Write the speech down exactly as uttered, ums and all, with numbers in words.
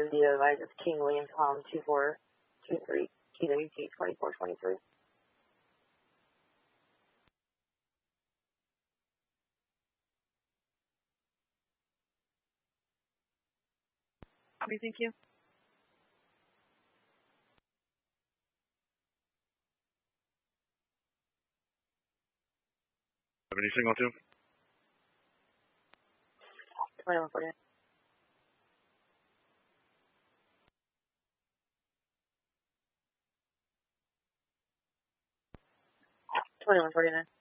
India, I just King William Tom two four two three T W T twenty-four twenty-three. Copy, thank you. Have any signal two? twenty-one forty-nine. twenty-one forty-nine.